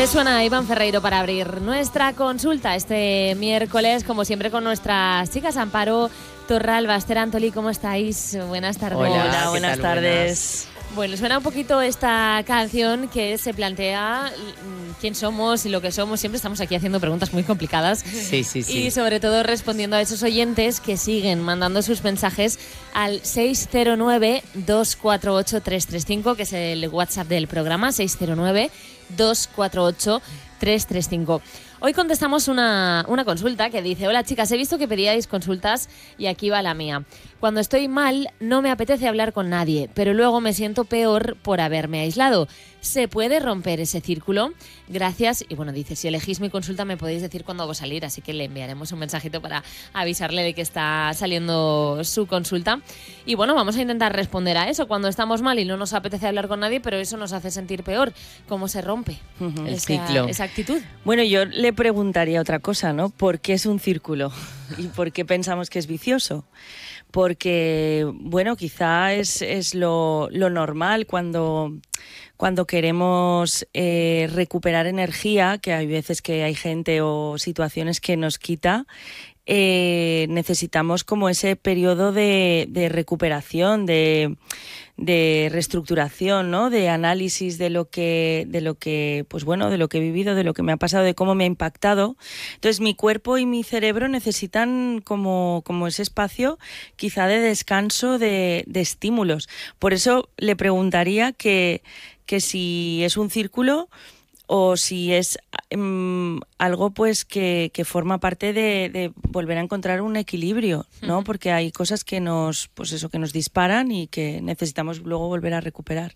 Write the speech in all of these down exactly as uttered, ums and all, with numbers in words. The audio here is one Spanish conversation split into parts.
Pues suena Iván Ferreiro para abrir nuestra consulta este miércoles, como siempre, con nuestras chicas. Amparo Torralba, Esther Antolí, ¿cómo estáis? Buenas tardes. Hola, Hola, buenas tal? tardes. Bueno, suena un poquito esta canción que se plantea quién somos y lo que somos. Siempre estamos aquí haciendo preguntas muy complicadas. Sí, sí, sí. Y sobre todo respondiendo a esos oyentes que siguen mandando sus mensajes al seis cero nueve, dos cuatro ocho, tres tres cinco, que es el WhatsApp del programa, seis cero nueve, dos cuatro ocho, tres tres cinco. Hoy contestamos una, una consulta que dice: hola chicas, he visto que pedíais consultas y aquí va la mía. Cuando estoy mal no me apetece hablar con nadie, pero luego me siento peor por haberme aislado. ¿Se puede romper ese círculo? Gracias. Y bueno, dice, si elegís mi consulta me podéis decir cuándo va a salir, así que le enviaremos un mensajito para avisarle de que está saliendo su consulta. Y bueno, vamos a intentar responder a eso. Cuando estamos mal y no nos apetece hablar con nadie, pero eso nos hace sentir peor. ¿Cómo se rompe uh-huh. esa, el ciclo? esa actitud? Bueno, yo le preguntaría otra cosa, ¿no? ¿Por qué es un círculo? ¿Y por qué pensamos que es vicioso? Porque, bueno, quizá es, es lo, lo normal cuando, cuando queremos eh, recuperar energía, que hay veces que hay gente o situaciones que nos quita. Eh, necesitamos como ese periodo de, de recuperación, de, de reestructuración, ¿no? De análisis de lo que, de lo que, pues bueno, de lo que he vivido, de lo que me ha pasado, de cómo me ha impactado. Entonces mi cuerpo y mi cerebro necesitan como, como ese espacio quizá de descanso, de, de estímulos. Por eso le preguntaría que, que si es un círculo o si es um, algo pues que, que forma parte de, de volver a encontrar un equilibrio, ¿no? Porque hay cosas que nos, pues eso, que nos disparan y que necesitamos luego volver a recuperar.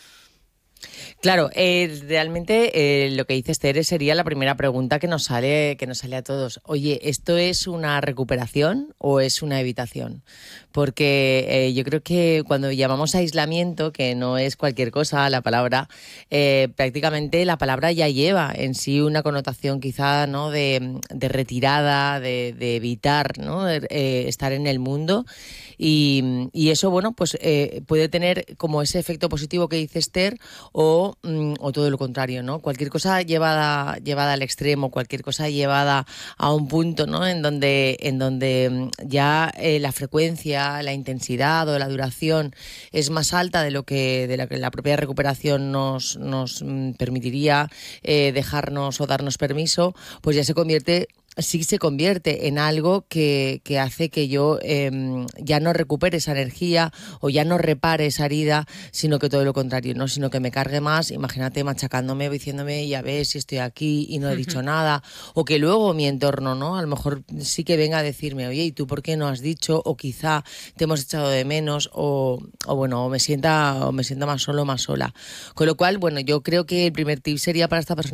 Claro, eh, realmente eh, lo que dice Esther sería la primera pregunta que nos sale que nos sale a todos. Oye, ¿esto es una recuperación o es una evitación? Porque eh, yo creo que cuando llamamos aislamiento, que no es cualquier cosa la palabra, eh, prácticamente la palabra ya lleva en sí una connotación quizá, ¿no? de, de retirada, de, de evitar, ¿no? eh, estar en el mundo. Y, y eso, bueno, pues eh, puede tener como ese efecto positivo que dice Esther o, mm, o todo lo contrario, ¿no? Cualquier cosa llevada, llevada al extremo, cualquier cosa llevada a un punto, ¿no? En donde, en donde ya eh, la frecuencia, la intensidad o la duración es más alta de lo que, de la, que la propia recuperación nos, nos mm, permitiría eh, dejarnos o darnos permiso, pues ya se convierte... sí se convierte en algo que, que hace que yo eh, ya no recupere esa energía o ya no repare esa herida, sino que todo lo contrario, ¿no? Sino que me cargue más, imagínate machacándome, diciéndome, ya ves, si estoy aquí y no he dicho nada, o que luego mi entorno, ¿no? A lo mejor sí que venga a decirme, oye, ¿y tú por qué no has dicho? O quizá te hemos echado de menos, o, o bueno, o me sienta, o me sienta más solo, más sola. Con lo cual, bueno, yo creo que el primer tip sería para esta persona